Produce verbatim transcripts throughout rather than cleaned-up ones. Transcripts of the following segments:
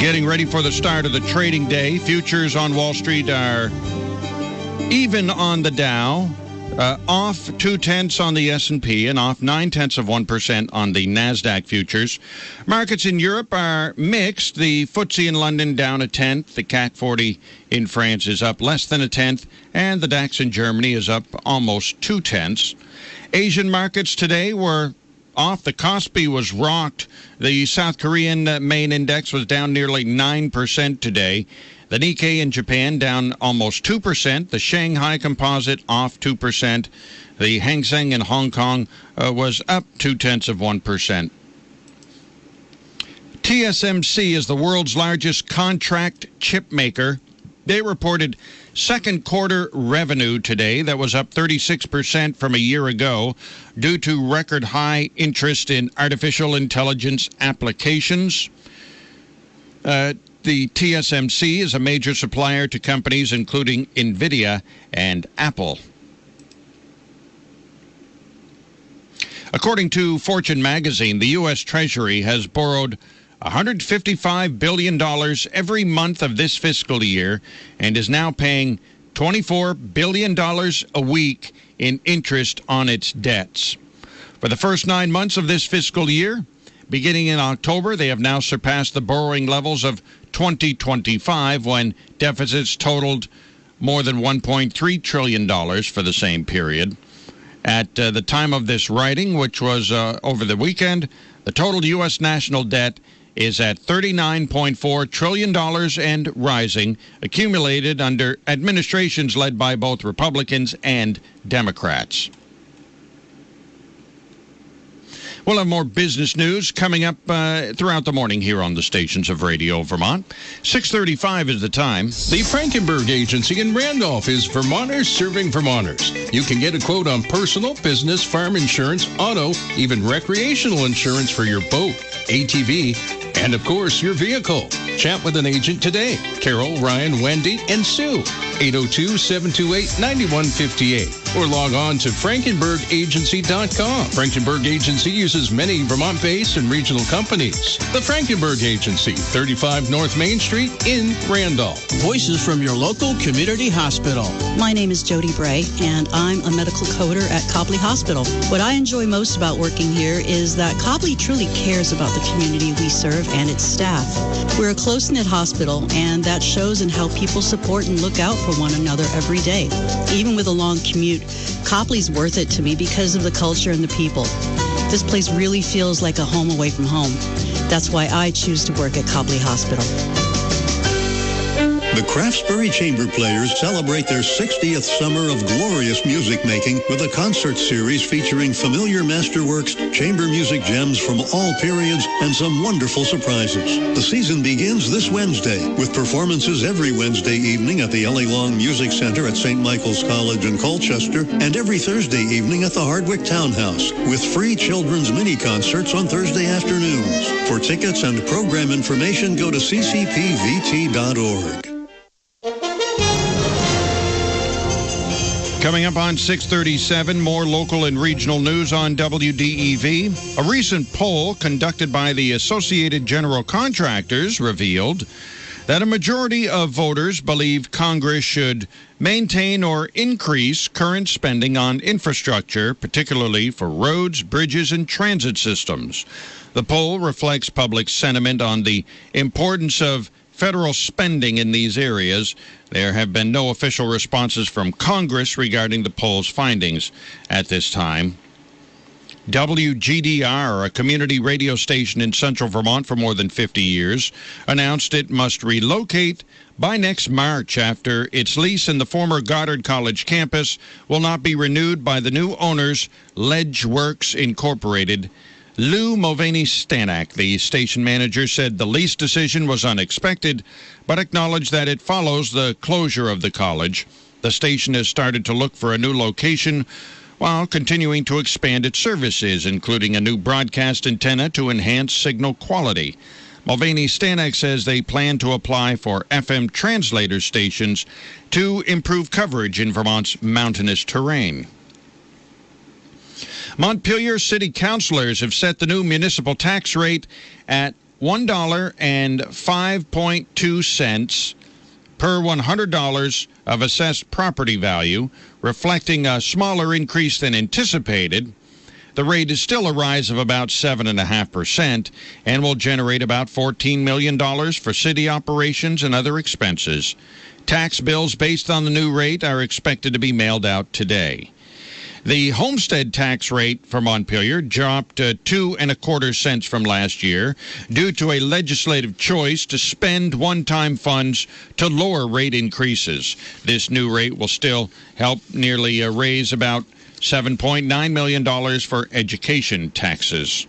Getting ready for the start of the trading day. Futures on Wall Street are even on the Dow, uh, off two-tenths on the S and P, and off nine-tenths of one percent on the NASDAQ futures. Markets in Europe are mixed. The F T S E in London down a tenth. The C A C forty in France is up less than a tenth. And the DAX in Germany is up almost two-tenths. Asian markets today were off. The Kospi was rocked. The South Korean uh, main index was down nearly nine percent today. The Nikkei in Japan down almost two percent. The Shanghai Composite off two percent. The Hang Seng in Hong Kong uh, was up two-tenths of one percent. T S M C is the world's largest contract chip maker. They reported second quarter revenue today that was up thirty-six percent from a year ago due to record high interest in artificial intelligence applications. Uh, the T S M C is a major supplier to companies including NVIDIA and Apple. According to Fortune magazine, the U S Treasury has borrowed one hundred fifty-five billion dollars every month of this fiscal year and is now paying twenty-four billion dollars a week in interest on its debts. For the first nine months of this fiscal year, beginning in October, they have now surpassed the borrowing levels of twenty twenty-five, when deficits totaled more than one point three trillion dollars for the same period. At uh, the time of this writing, which was uh, over the weekend, the total U S national debt is at thirty-nine point four trillion dollars and rising, accumulated under administrations led by both Republicans and Democrats. We'll have more business news coming up uh, throughout the morning here on the stations of Radio Vermont. six thirty-five is the time. The Frankenberg Agency in Randolph is Vermonters serving Vermonters. You can get a quote on personal, business, farm insurance, auto, even recreational insurance for your boat, A T V, and, of course, your vehicle. Chat with an agent today. Carol, Ryan, Wendy, and Sue. eight oh two, seven two eight, nine one five eight. Or log on to frankenberg agency dot com. Frankenberg Agency uses many Vermont-based and regional companies. The Frankenberg Agency, thirty-five North Main Street in Randolph. Voices from your local community hospital. My name is Jody Bray, and I'm a medical coder at Copley Hospital. What I enjoy most about working here is that Copley truly cares about the community we serve and its staff. We're a close-knit hospital, and that shows in how people support and look out for one another every day. Even with a long commute, Copley's worth it to me because of the culture and the people. This place really feels like a home away from home. That's why I choose to work at Copley Hospital. The Craftsbury Chamber Players celebrate their sixtieth summer of glorious music making with a concert series featuring familiar masterworks, chamber music gems from all periods, and some wonderful surprises. The season begins this Wednesday with performances every Wednesday evening at the Ellie Long Music Center at Saint Michael's College in Colchester, and every Thursday evening at the Hardwick Townhouse, with free children's mini concerts on Thursday afternoons. For tickets and program information, go to c c p v t dot org. Coming up on six thirty-seven, more local and regional news on W D E V. A recent poll conducted by the Associated General Contractors revealed that a majority of voters believe Congress should maintain or increase current spending on infrastructure, particularly for roads, bridges, and transit systems. The poll reflects public sentiment on the importance of federal spending in these areas. There have been no official responses from Congress regarding the poll's findings at this time. W G D R, a community radio station in central Vermont for more than fifty years, announced it must relocate by next March after its lease in the former Goddard College campus will not be renewed by the new owners, Ledge Works Incorporated. Lou Mulvaney-Stanak, the station manager, said the lease decision was unexpected, but acknowledged that it follows the closure of the college. The station has started to look for a new location while continuing to expand its services, including a new broadcast antenna to enhance signal quality. Mulvaney-Stanak says they plan to apply for F M translator stations to improve coverage in Vermont's mountainous terrain. Montpelier City Councilors have set the new municipal tax rate at one dollar and five point two cents per one hundred dollars of assessed property value, reflecting a smaller increase than anticipated. The rate is still a rise of about seven point five percent and will generate about fourteen million dollars for city operations and other expenses. Tax bills based on the new rate are expected to be mailed out today. The homestead tax rate for Montpelier dropped uh, two and a quarter cents from last year due to a legislative choice to spend one-time funds to lower rate increases. This new rate will still help nearly uh, raise about seven point nine million dollars for education taxes.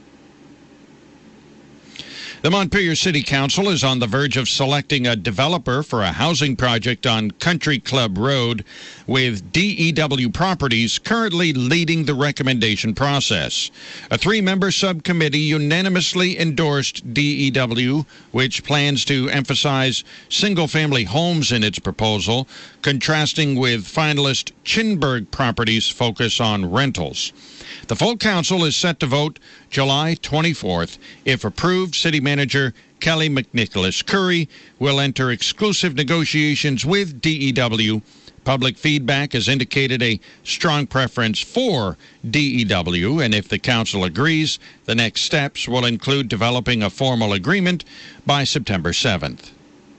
The Montpelier City Council is on the verge of selecting a developer for a housing project on Country Club Road, with D E W Properties currently leading the recommendation process. A three-member subcommittee unanimously endorsed D E W, which plans to emphasize single-family homes in its proposal, contrasting with finalist Chinburg Properties' focus on rentals. The full council is set to vote July twenty-fourth. If approved, City Manager Kelly McNicholas Curry will enter exclusive negotiations with D E W. Public feedback has indicated a strong preference for D E W, and if the council agrees, the next steps will include developing a formal agreement by September seventh.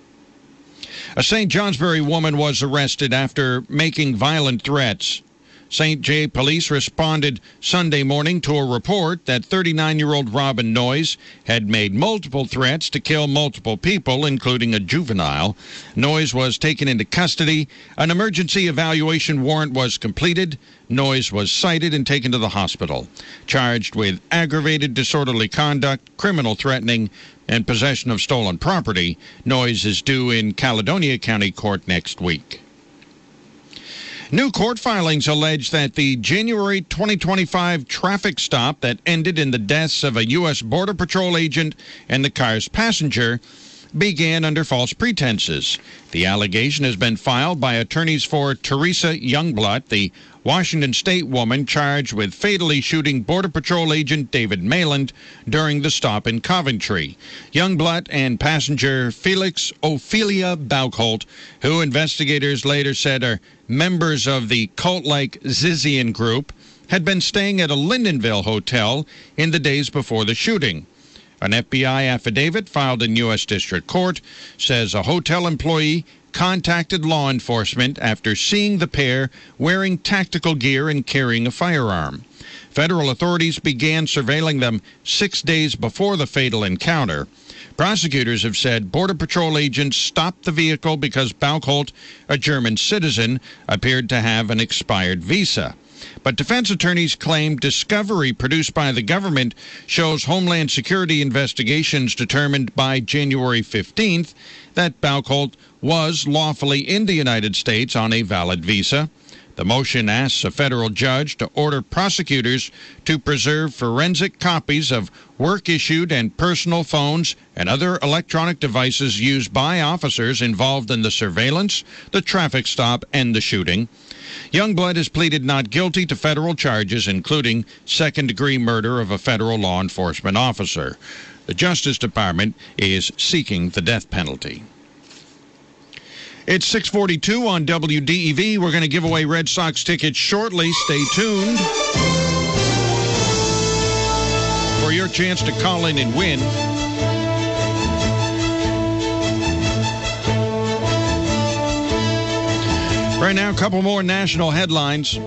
A Saint Johnsbury woman was arrested after making violent threats. Saint J police responded Sunday morning to a report that thirty-nine-year-old Robin Noyes had made multiple threats to kill multiple people, including a juvenile. Noyes was taken into custody. An emergency evaluation warrant was completed. Noyes was cited and taken to the hospital, charged with aggravated disorderly conduct, criminal threatening, and possession of stolen property. Noyes is due in Caledonia County Court next week. New court filings allege that the January twenty twenty-five traffic stop that ended in the deaths of a U S Border Patrol agent and the car's passenger began under false pretenses. The allegation has been filed by attorneys for Teresa Youngblood, the Washington State woman charged with fatally shooting Border Patrol agent David Mayland during the stop in Coventry. Youngblood and passenger Felix Ophelia Baukholt, who investigators later said are members of the cult-like Zizian group, had been staying at a Lindenville hotel in the days before the shooting. An F B I affidavit filed in U S District Court says a hotel employee contacted law enforcement after seeing the pair wearing tactical gear and carrying a firearm. Federal authorities began surveilling them six days before the fatal encounter. Prosecutors have said Border Patrol agents stopped the vehicle because Baukholt, a German citizen, appeared to have an expired visa. But defense attorneys claim discovery produced by the government shows Homeland Security investigations determined by January fifteenth that Baukholt was lawfully in the United States on a valid visa. The motion asks a federal judge to order prosecutors to preserve forensic copies of work-issued and personal phones and other electronic devices used by officers involved in the surveillance, the traffic stop, and the shooting. Youngblood has pleaded not guilty to federal charges, including second-degree murder of a federal law enforcement officer. The Justice Department is seeking the death penalty. It's six forty-two on W D E V. We're going to give away Red Sox tickets shortly. Stay tuned for your chance to call in and win. Right now, a couple more national headlines.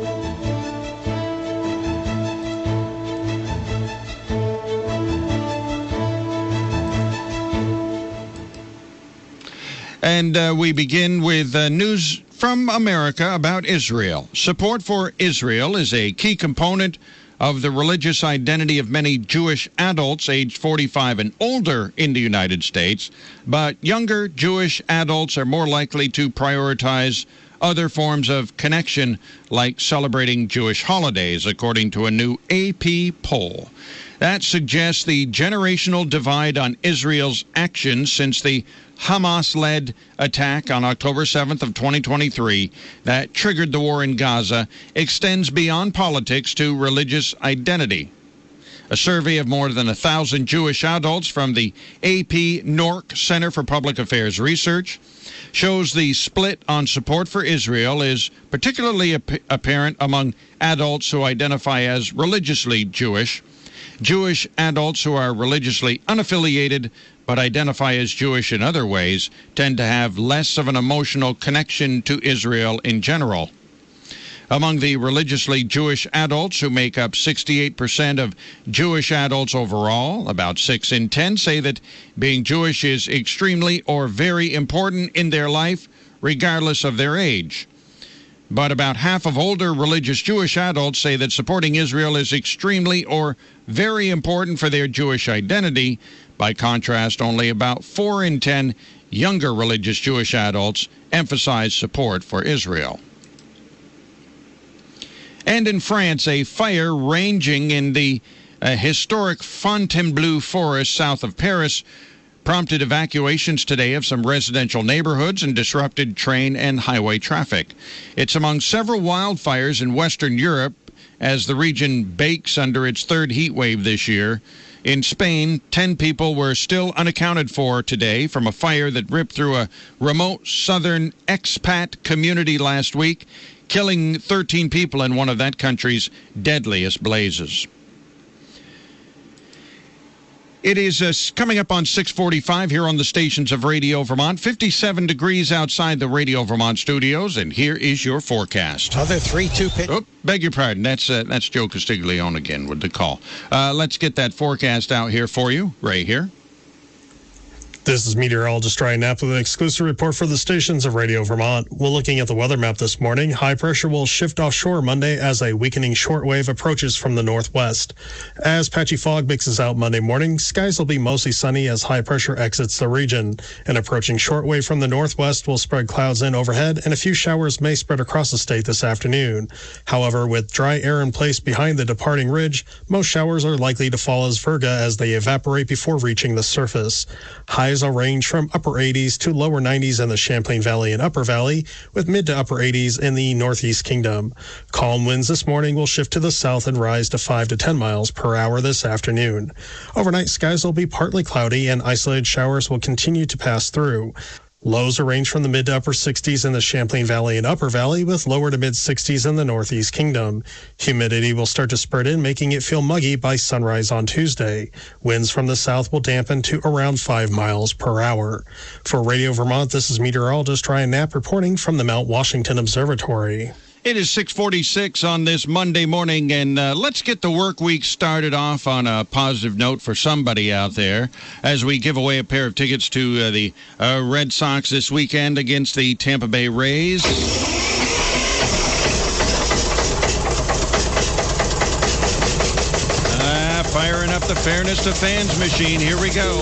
And uh, we begin with uh, news from America about Israel. Support for Israel is a key component of the religious identity of many Jewish adults aged forty-five and older in the United States, but younger Jewish adults are more likely to prioritize other forms of connection, like celebrating Jewish holidays, according to a new A P poll. That suggests the generational divide on Israel's actions since the Hamas-led attack on October seventh of twenty twenty-three that triggered the war in Gaza extends beyond politics to religious identity. A survey of more than a thousand Jewish adults from the A P N O R C Center for Public Affairs Research shows the split on support for Israel is particularly ap- apparent among adults who identify as religiously Jewish. Jewish adults who are religiously unaffiliated but identify as Jewish in other ways tend to have less of an emotional connection to Israel in general. Among the religiously Jewish adults, who make up sixty-eight percent of Jewish adults overall, about six in ten say that being Jewish is extremely or very important in their life, regardless of their age. But about half of older religious Jewish adults say that supporting Israel is extremely or very important for their Jewish identity. By contrast, only about four in ten younger religious Jewish adults emphasize support for Israel. And in France, a fire raging in the uh, historic Fontainebleau forest south of Paris prompted evacuations today of some residential neighborhoods and disrupted train and highway traffic. It's among several wildfires in Western Europe as the region bakes under its third heat wave this year. In Spain, ten people were still unaccounted for today from a fire that ripped through a remote southern expat community last week, killing thirteen people in one of that country's deadliest blazes. It is uh, coming up on six forty-five here on the stations of Radio Vermont. fifty-seven degrees outside the Radio Vermont studios, and here is your forecast. Other three two pitch. Oh, beg your pardon. That's uh, that's Joe Castiglione again with the call. Uh, let's get that forecast out here for you. Ray here. This is meteorologist Ryan Knapp with an exclusive report for the stations of Radio Vermont. We're looking at the weather map this morning. High pressure will shift offshore Monday as a weakening shortwave approaches from the northwest. As patchy fog mixes out Monday morning, skies will be mostly sunny as high pressure exits the region. An approaching shortwave from the northwest will spread clouds in overhead, and a few showers may spread across the state this afternoon. However, with dry air in place behind the departing ridge, most showers are likely to fall as virga as they evaporate before reaching the surface. Highs will range from upper eighties to lower nineties in the Champlain Valley and Upper Valley, with mid to upper eighties in the Northeast Kingdom. Calm winds this morning will shift to the south and rise to five to ten miles per hour this afternoon. Overnight, skies will be partly cloudy and isolated showers will continue to pass through. Lows will range from the mid to upper sixties in the Champlain Valley and Upper Valley, with lower to mid sixties in the Northeast Kingdom. Humidity will start to spread in, making it feel muggy by sunrise on Tuesday. Winds from the south will dampen to around five miles per hour. For Radio Vermont, this is meteorologist Ryan Knapp reporting from the Mount Washington Observatory. It is six forty-six on this Monday morning, and uh, let's get the work week started off on a positive note for somebody out there as we give away a pair of tickets to uh, the uh, Red Sox this weekend against the Tampa Bay Rays. Ah, firing up the Fairness to Fans machine. Here we go.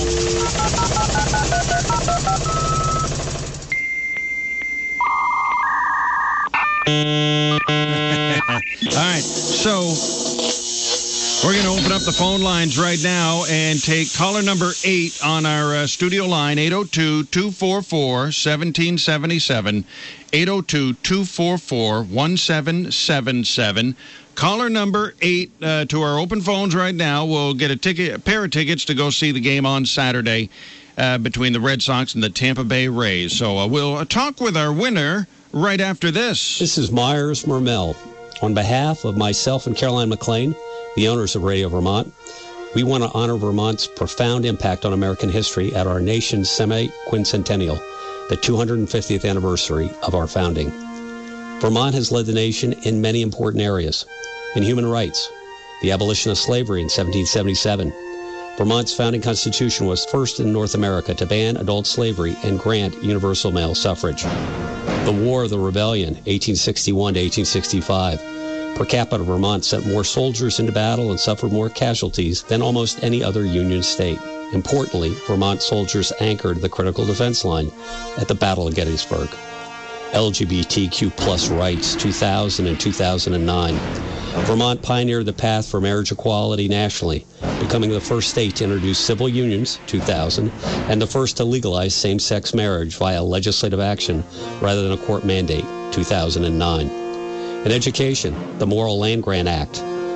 All right, so we're going to open up the phone lines right now and take caller number eight on our uh, studio line, eight oh two, two four four, one seven seven seven, eight oh two, two four four, one seven seven seven. Caller number eight uh, to our open phones right now will get a ticket, a pair of tickets to go see the game on Saturday uh, between the Red Sox and the Tampa Bay Rays. So uh, we'll uh, talk with our winner right after this. This is Myers Mermel. On behalf of myself and Caroline McLean, the owners of Radio Vermont, we want to honor Vermont's profound impact on American history at our nation's semi-quincentennial, the two hundred fiftieth anniversary of our founding. Vermont has led the nation in many important areas. In human rights, the abolition of slavery in seventeen seventy-seven. Vermont's founding constitution was first in North America to ban adult slavery and grant universal male suffrage. The War of the Rebellion, eighteen sixty-one to eighteen sixty-five. Per capita, Vermont sent more soldiers into battle and suffered more casualties than almost any other Union state. Importantly, Vermont soldiers anchored the critical defense line at the Battle of Gettysburg. L G B T Q plus rights, two thousand and two thousand nine. Vermont pioneered the path for marriage equality nationally, becoming the first state to introduce civil unions, two thousand, and the first to legalize same-sex marriage via legislative action rather than a court mandate, two thousand nine. In education, the Morrill Land Grant Act,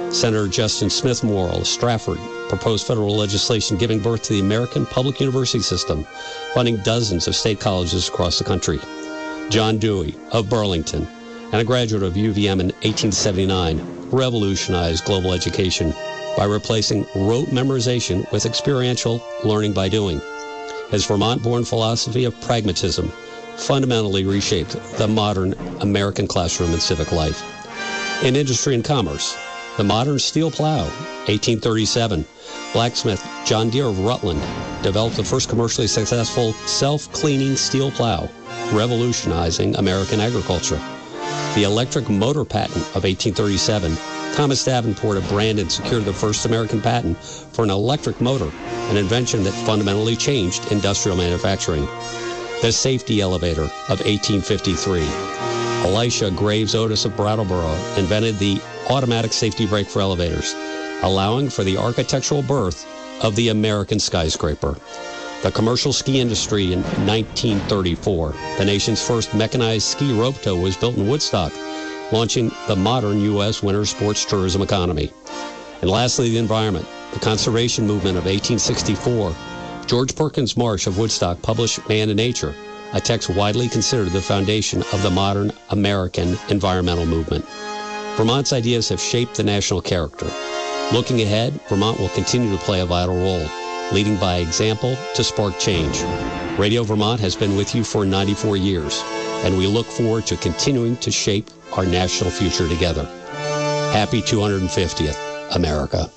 Senator Justin Smith Morrill of Stratford proposed federal legislation giving birth to the American public university system, funding dozens of state colleges across the country. John Dewey of Burlington, and a graduate of U V M in eighteen seventy-nine, revolutionized global education by replacing rote memorization with experiential learning by doing. His Vermont-born philosophy of pragmatism fundamentally reshaped the modern American classroom and civic life. In industry and commerce, the modern steel plow, eighteen thirty-seven, blacksmith John Deere of Rutland developed the first commercially successful self-cleaning steel plow, revolutionizing American agriculture. The electric motor patent of eighteen thirty-seven, Thomas Davenport of Brandon secured the first American patent for an electric motor, an invention that fundamentally changed industrial manufacturing. The safety elevator of eighteen fifty-three. Elisha Graves Otis of Brattleboro invented the automatic safety brake for elevators, allowing for the architectural birth of the American skyscraper. The commercial ski industry in nineteen thirty-four. The nation's first mechanized ski rope tow was built in Woodstock, launching the modern U S winter sports tourism economy. And lastly, the environment. The conservation movement of eighteen sixty-four. George Perkins Marsh of Woodstock published Man and Nature, a text widely considered the foundation of the modern American environmental movement. Vermont's ideas have shaped the national character. Looking ahead, Vermont will continue to play a vital role, leading by example to spark change. Radio Vermont has been with you for ninety-four years, and we look forward to continuing to shape our national future together. Happy two hundred fiftieth, America.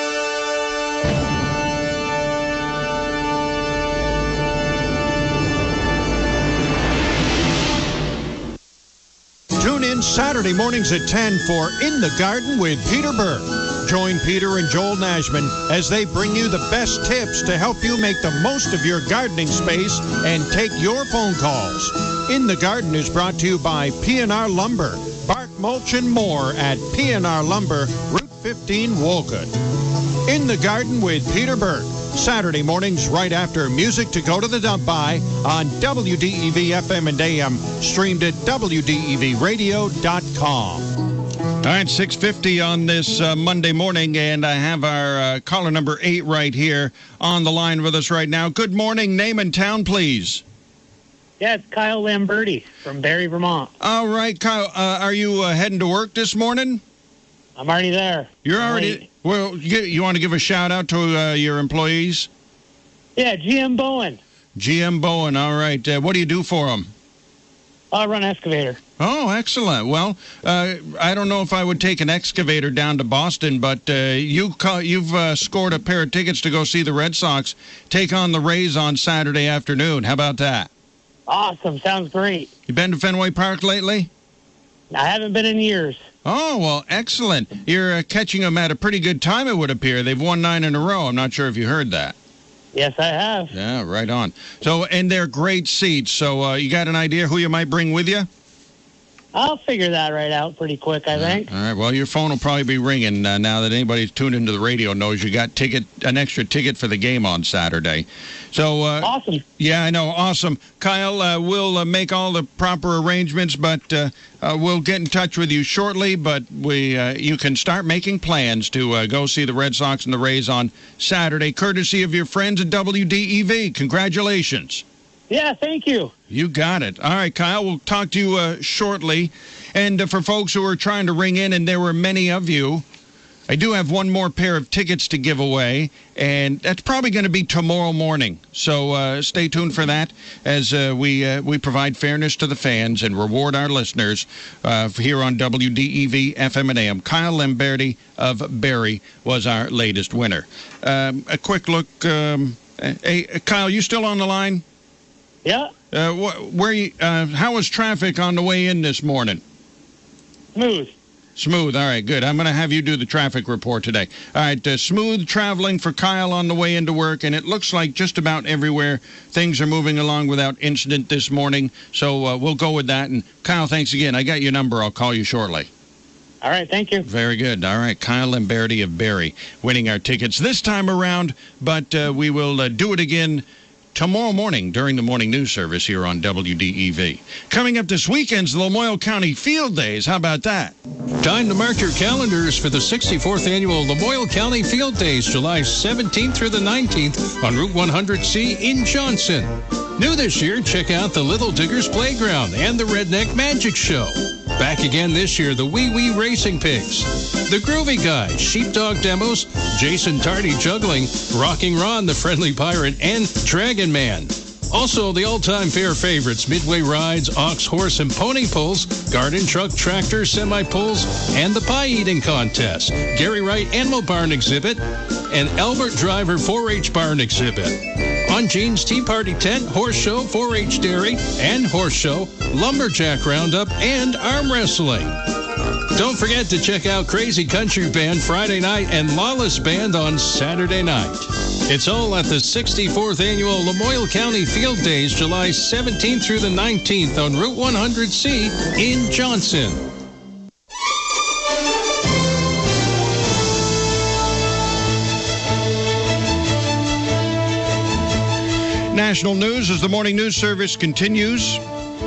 Tune in Saturday mornings at ten for In the Garden with Peter Burke. Join Peter and Joel Nashman as they bring you the best tips to help you make the most of your gardening space and take your phone calls. In the Garden is brought to you by P and R Lumber. Bark, mulch, and more at P and R Lumber, Route fifteen, Wolcott. In the Garden with Peter Burke. Saturday mornings right after Music to Go to the Dump By on W D E V F M and A M, streamed at W D E V radio dot com. All right, six fifty on this uh, Monday morning, and I have our uh, caller number eight right here on the line with us right now. Good morning. Name and town, please. Yeah, it's Kyle Lamberti from Barry, Vermont. All right, Kyle, uh, are you uh, heading to work this morning? I'm already there. You're already... Late. Well, you, you want to give a shout-out to uh, your employees? Yeah, G M Bowen. G M Bowen, all right. Uh, what do you do for them? I run excavator. Oh, excellent. Well, uh, I don't know if I would take an excavator down to Boston, but uh, you ca- you've uh, scored a pair of tickets to go see the Red Sox take on the Rays on Saturday afternoon. How about that? Awesome. Sounds great. You been to Fenway Park lately? I haven't been in years. Oh, well, excellent. You're uh, catching them at a pretty good time, it would appear. They've won nine in a row. I'm not sure if you heard that. Yes, I have. Yeah, right on. So, and they're great seats. So uh, you got an idea who you might bring with you? I'll figure that right out pretty quick, I think. All right. Well, your phone will probably be ringing uh, now that anybody tuned into the radio knows you got ticket an extra ticket for the game on Saturday. So uh, awesome. Yeah, I know. Awesome. Kyle, uh, we'll uh, make all the proper arrangements, but uh, uh, we'll get in touch with you shortly. But we, uh, you can start making plans to uh, go see the Red Sox and the Rays on Saturday, courtesy of your friends at W D E V. Congratulations. Yeah, thank you. You got it. All right, Kyle, we'll talk to you uh, shortly. And uh, for folks who are trying to ring in, and there were many of you, I do have one more pair of tickets to give away, and that's probably going to be tomorrow morning. So uh, stay tuned for that as uh, we uh, we provide fairness to the fans and reward our listeners uh, here on W D E V F M and A M. Kyle Lamberti of Barry was our latest winner. Um, a quick look. Um, hey, Kyle, you still on the line? Yeah. Uh, wh- where you, uh, how was traffic on the way in this morning? Smooth. Smooth. All right, good. I'm going to have you do the traffic report today. All right, uh, smooth traveling for Kyle on the way into work, and it looks like just about everywhere things are moving along without incident this morning. So uh, we'll go with that. And Kyle, thanks again. I got your number. I'll call you shortly. All right, thank you. Very good. All right, Kyle Lamberti of Barry winning our tickets this time around, but uh, we will uh, do it again tomorrow morning during the morning news service here on W D E V. Coming up this weekend's the Lamoille County Field Days. How about that? Time to mark your calendars for the sixty-fourth Annual Lamoille County Field Days, July seventeenth through the nineteenth on Route one hundred C in Johnson. New this year, check out the Little Diggers Playground and the Redneck Magic Show. Back again this year, the Wee Wee Racing Pigs, the Groovy Guys, Sheepdog Demos, Jason Tardy Juggling, Rocking Ron, the Friendly Pirate, and Dragon Man. Also, the all-time fair favorites, Midway Rides, Ox, Horse, and Pony Pulls, Garden Truck, Tractor, Semi-Pulls, and the Pie Eating Contest, Gary Wright Animal Barn Exhibit, and Albert Driver four H Barn Exhibit. On Gene's Tea Party Tent, Horse Show, four H Dairy, and Horse Show, Lumberjack Roundup, and Arm Wrestling. Don't forget to check out Crazy Country Band Friday night and Lawless Band on Saturday night. It's all at the sixty-fourth Annual Lamoille County Field Days, July seventeenth through the nineteenth on Route one hundred C in Johnson. National news as the morning news service continues.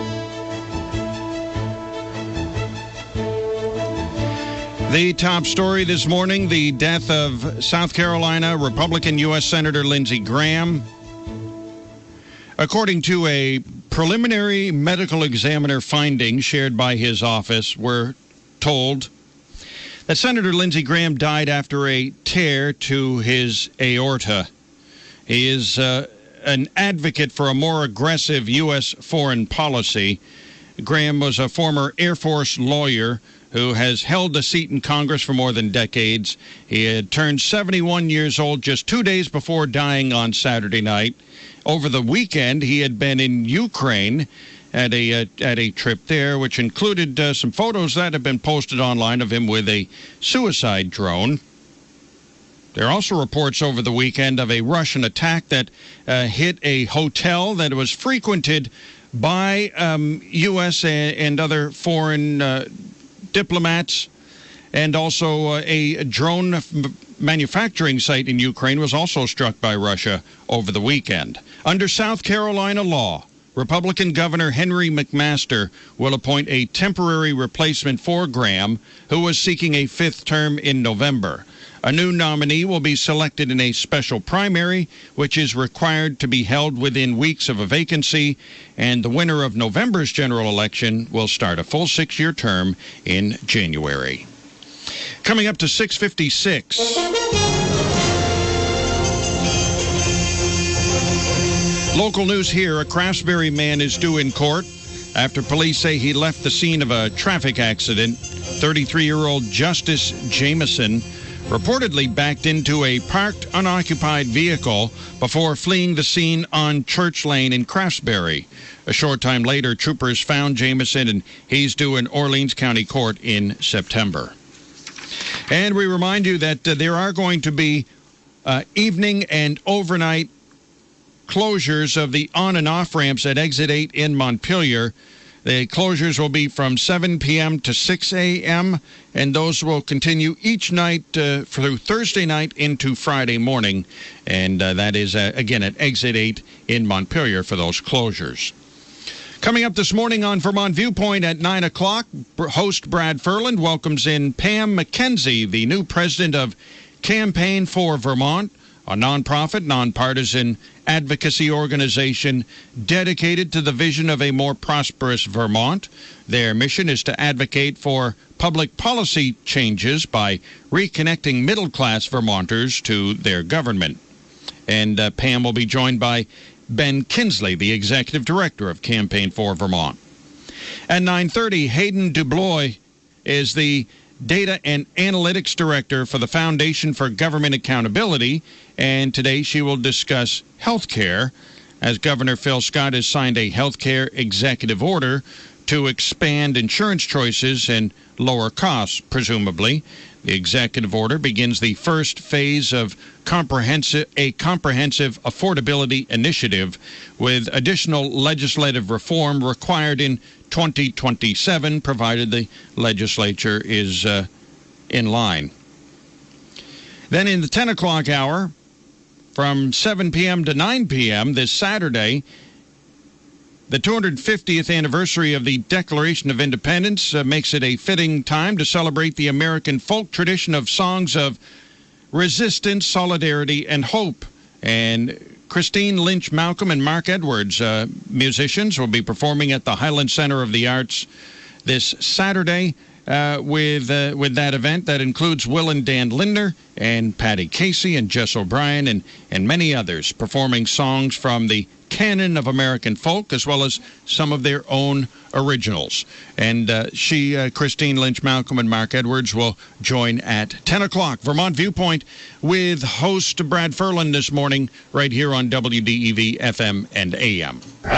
The top story this morning, the death of South Carolina Republican U S Senator Lindsey Graham. According to a preliminary medical examiner finding shared by his office, we're told that Senator Lindsey Graham died after a tear to his aorta. He is uh, an advocate for a more aggressive U S foreign policy. Graham was a former Air Force lawyer who has held a seat in Congress for more than decades. He had turned seventy-one years old just two days before dying on Saturday night. Over the weekend, he had been in Ukraine at a uh, at a trip there, which included uh, some photos that have been posted online of him with a suicide drone. There are also reports over the weekend of a Russian attack that uh, hit a hotel that was frequented by um, U S and, and other foreign uh, diplomats, and also uh, a drone f- manufacturing site in Ukraine was also struck by Russia over the weekend. Under South Carolina law, Republican Governor Henry McMaster will appoint a temporary replacement for Graham, who was seeking a fifth term in November. A new nominee will be selected in a special primary, which is required to be held within weeks of a vacancy, and the winner of November's general election will start a full six-year term in January. Coming up to six fifty-six. Local news here, a Craftsbury man is due in court after police say he left the scene of a traffic accident. thirty-three-year-old Justice Jameson reportedly backed into a parked, unoccupied vehicle before fleeing the scene on Church Lane in Craftsbury. A short time later, troopers found Jameson, and he's due in Orleans County Court in September. And we remind you that uh, there are going to be uh, evening and overnight closures of the on and off ramps at Exit eight in Montpelier. The closures will be from seven p.m. to six a.m., and those will continue each night uh, through Thursday night into Friday morning. And uh, that is, uh, again, at Exit eight in Montpelier for those closures. Coming up this morning on Vermont Viewpoint at nine o'clock, host Brad Ferland welcomes in Pam McKenzie, the new president of Campaign for Vermont, a nonprofit, nonpartisan advocacy organization dedicated to the vision of a more prosperous Vermont. Their mission is to advocate for public policy changes by reconnecting middle-class Vermonters to their government. And uh, Pam will be joined by Ben Kinsley, the executive director of Campaign for Vermont. At nine thirty, Hayden Dubois is the Data and Analytics Director for the Foundation for Government Accountability, and today she will discuss health care, as Governor Phil Scott has signed a health care executive order to expand insurance choices and lower costs, presumably. The executive order begins the first phase of comprehensive a comprehensive affordability initiative, with additional legislative reform required in twenty twenty-seven, provided the legislature is uh, in line. Then in the ten o'clock hour, from seven p.m. to nine p.m. this Saturday. The two hundred fiftieth anniversary of the Declaration of Independence uh, makes it a fitting time to celebrate the American folk tradition of songs of resistance, solidarity, and hope. And Christine Lynch Malcolm and Mark Edwards, uh, musicians, will be performing at the Highland Center of the Arts this Saturday uh, with uh, with that event. That includes Will and Dan Lindner and Patty Casey and Jess O'Brien and, and many others performing songs from the canon of American folk, as well as some of their own originals. And uh, she, uh, Christine Lynch Malcolm and Mark Edwards, will join at ten o'clock. Vermont Viewpoint with host Brad Ferland this morning, right here on W D E V F M and A M.